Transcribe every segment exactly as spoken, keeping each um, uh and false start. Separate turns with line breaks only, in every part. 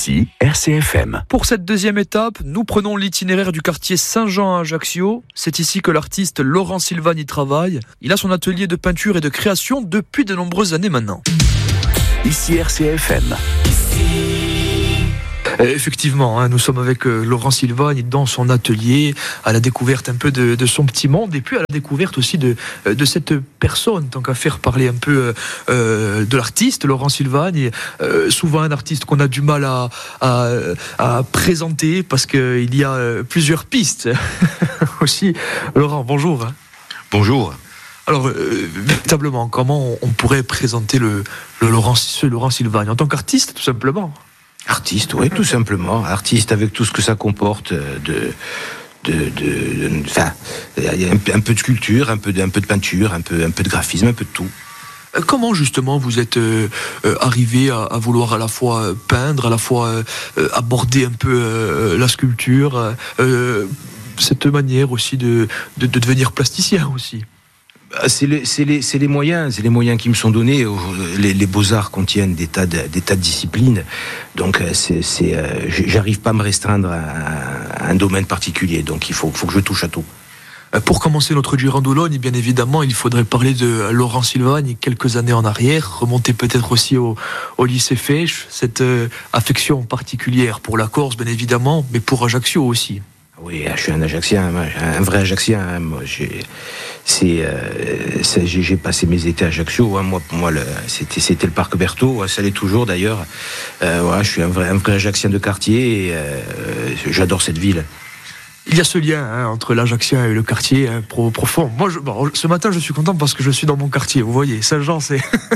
Ici, R C F M.
Pour cette deuxième étape, nous prenons l'itinéraire du quartier Saint-Jean à Ajaccio. C'est ici que l'artiste Laurent Sylvagne y travaille. Il a son atelier de peinture et de création depuis de nombreuses années maintenant.
Ici, R C F M.
Effectivement, hein, nous sommes avec euh, Laurent Sylvagne dans son atelier, à la découverte un peu de, de son petit monde et puis à la découverte aussi de, de cette personne, tant qu'à faire parler un peu euh, de l'artiste, Laurent Sylvagne, euh, souvent un artiste qu'on a du mal à, à, à présenter parce qu'il y a plusieurs pistes aussi. Laurent, bonjour.
Bonjour.
Alors, euh, véritablement, comment on pourrait présenter le, le Laurent, ce Laurent Sylvagne en tant qu'artiste, tout simplement?
Artiste, oui, tout simplement. Artiste avec tout ce que ça comporte de... de, de, de enfin, il y a un, un peu de sculpture, un peu de, un peu de peinture, un peu, un peu de graphisme, un peu de tout.
Comment justement vous êtes euh, arrivé à, à vouloir à la fois peindre, à la fois euh, aborder un peu euh, la sculpture, euh, cette manière aussi de, de, de devenir plasticien aussi?
C'est les, c'est, les, c'est les moyens, c'est les moyens qui me sont donnés. Les, les beaux-arts contiennent des tas de, des tas de disciplines, donc c'est, c'est, euh, j'arrive pas à me restreindre à, à un domaine particulier. Donc il faut, faut que je touche à tout.
Pour commencer notre Girandologne, bien évidemment, il faudrait parler de Laurent Sylvagne quelques années en arrière, remonter peut-être aussi au, au lycée Fesch, cette euh, affection particulière pour la Corse, bien évidemment, mais pour Ajaccio aussi.
Oui, je suis un Ajaccien, un vrai Ajaccien. Moi, j'ai, c'est, euh, c'est, j'ai, j'ai passé mes étés à Ajaccio. Hein. Moi, pour moi, le, c'était, c'était le parc Berthaud. Ça l'est toujours d'ailleurs. Euh, voilà, je suis un vrai, un vrai Ajaccien de quartier. Et, euh, j'adore cette ville.
Il y a ce lien hein, entre l'Ajaccien et le quartier hein, pro, profond. Moi, je, bon, ce matin, je suis content parce que je suis dans mon quartier. Vous voyez, Saint-Jean, c'est.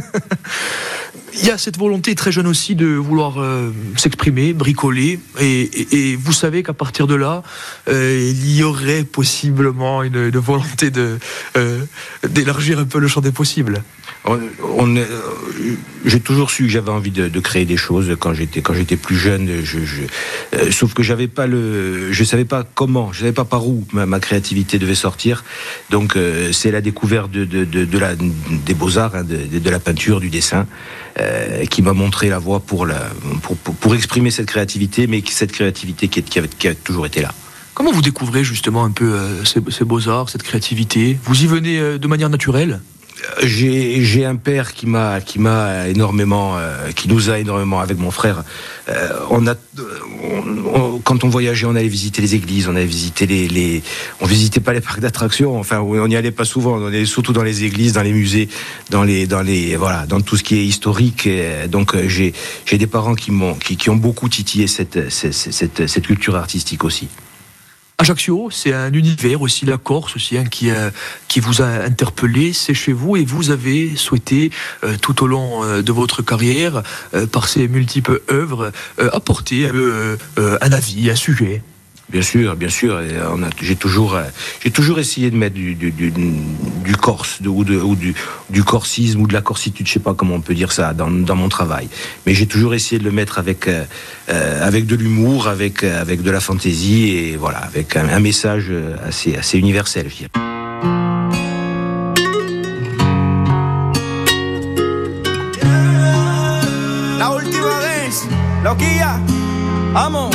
Il y a cette volonté très jeune aussi de vouloir euh, s'exprimer, bricoler, et, et, et vous savez qu'à partir de là, euh, il y aurait possiblement une, une volonté de, euh, d'élargir un peu le champ des possibles.
On, on, euh, j'ai toujours su que j'avais envie de, de créer des choses quand j'étais quand j'étais plus jeune. Je, je, euh, sauf que j'avais pas le, je savais pas comment, je savais pas par où ma, ma créativité devait sortir. Donc euh, c'est la découverte de, de, de, de la, des beaux-arts, hein, de, de la peinture, du dessin, euh, qui m'a montré la voie pour, la, pour, pour, pour exprimer cette créativité, mais cette créativité qui, est, qui, avait, qui a toujours été là.
Comment vous découvrez justement un peu euh, ces, ces beaux-arts, cette créativité? Vous y venez euh, de manière naturelle?
J'ai, j'ai un père qui m'a, qui m'a énormément, euh, qui nous a énormément avec mon frère. Euh, on a, on, on, quand on voyageait, on allait visiter les églises, on allait visiter les, les, on visitait pas les parcs d'attractions. Enfin, on n'y allait pas souvent. On allait surtout dans les églises, dans les musées, dans les, dans les, voilà, dans tout ce qui est historique. Et donc, j'ai, j'ai des parents qui m'ont, qui, qui ont beaucoup titillé cette, cette, cette, cette culture artistique aussi.
Ajaccio, c'est un univers aussi, la Corse aussi, hein, qui, euh, qui vous a interpellé, c'est chez vous et vous avez souhaité, euh, tout au long euh, de votre carrière, euh, par ces multiples œuvres, euh, apporter euh, euh, un avis, un sujet.
Bien sûr, bien sûr. Et on a, j'ai toujours, j'ai toujours essayé de mettre du, du, du, du corse, de, ou, de, ou du, du corsisme ou de la corsitude, je sais pas comment on peut dire ça, dans, dans mon travail. Mais j'ai toujours essayé de le mettre avec, euh, avec de l'humour, avec, avec de la fantaisie et voilà, avec un, un message assez, assez universel, je dirais.
La última vez, loquilla, vamos.